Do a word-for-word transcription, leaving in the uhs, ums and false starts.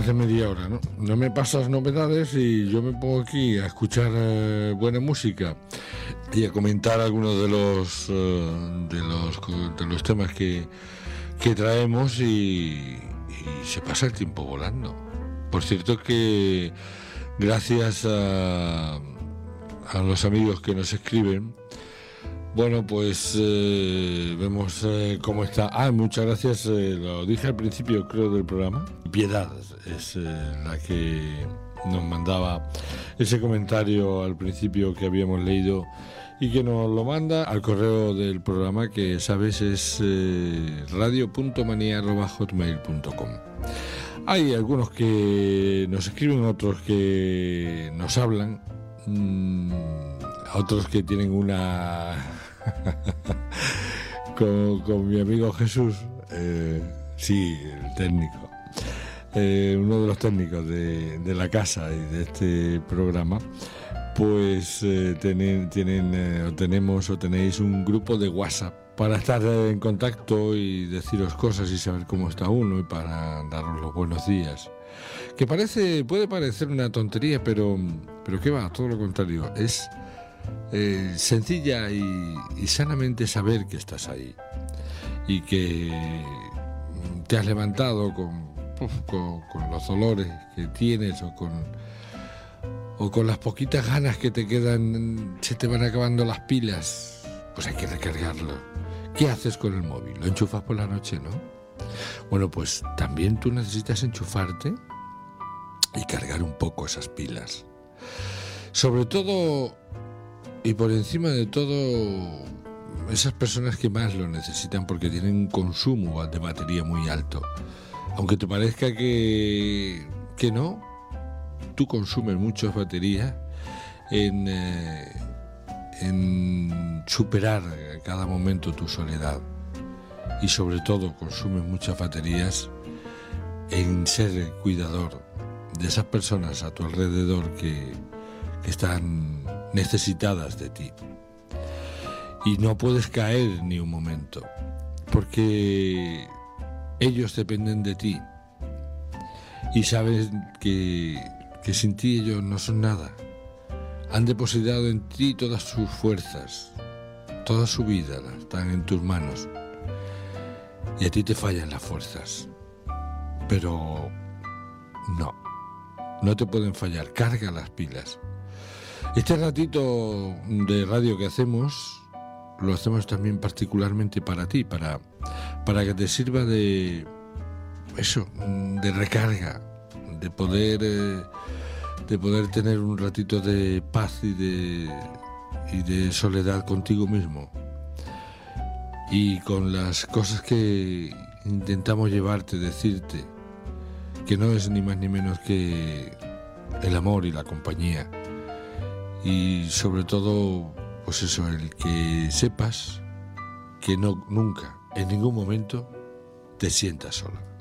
más de media hora, ¿no? No me pasas novedades y yo me pongo aquí a escuchar eh, buena música y a comentar algunos de los uh, de los de los temas que, que traemos y, y se pasa el tiempo volando. Por cierto que gracias a, a los amigos que nos escriben, bueno, pues eh, vemos eh, cómo está. Ah, muchas gracias, eh, lo dije al principio, creo, del programa. Piedad es eh, la que nos mandaba ese comentario al principio que habíamos leído y que nos lo manda al correo del programa, que sabes es eh, radio punto manía arroba hotmail punto com. Hay algunos que nos escriben, otros que nos hablan, mmm, otros que tienen una... con, con mi amigo Jesús, eh, sí, el técnico, eh, uno de los técnicos de, de la casa y de este programa, pues eh, tienen, tienen eh, o tenemos o tenéis un grupo de WhatsApp para estar en contacto y deciros cosas y saber cómo está uno y para daros los buenos días. Que parece, puede parecer una tontería, pero, pero qué va, todo lo contrario, es eh, sencilla y, y sanamente saber que estás ahí y que te has levantado con, con, con los dolores que tienes o con, o con las poquitas ganas que te quedan, se te van acabando las pilas, pues hay que recargarlo. ¿Qué haces con el móvil? ¿Lo enchufas por la noche, no? Bueno, pues también tú necesitas enchufarte y cargar un poco esas pilas. Sobre todo y por encima de todo, esas personas que más lo necesitan porque tienen un consumo de batería muy alto. Aunque te parezca que, que no, tú consumes muchas baterías en, eh, en superar a cada momento tu soledad. Y sobre todo consumes muchas baterías en ser cuidador de esas personas a tu alrededor que, que están necesitadas de ti. Y no puedes caer ni un momento, porque ellos dependen de ti y sabes que, que sin ti ellos no son nada. Han depositado en ti todas sus fuerzas, toda su vida están en tus manos y a ti te fallan las fuerzas, pero no, no te pueden fallar. Carga las pilas. Este ratito de radio que hacemos lo hacemos también particularmente para ti, para, para que te sirva de eso, de recarga, de poder eh, de poder tener un ratito de paz y de y de soledad contigo mismo y con las cosas que intentamos llevarte, decirte que no es ni más ni menos que el amor y la compañía. Y sobre todo, pues eso, el que sepas que no, nunca, en ningún momento, te sientas sola.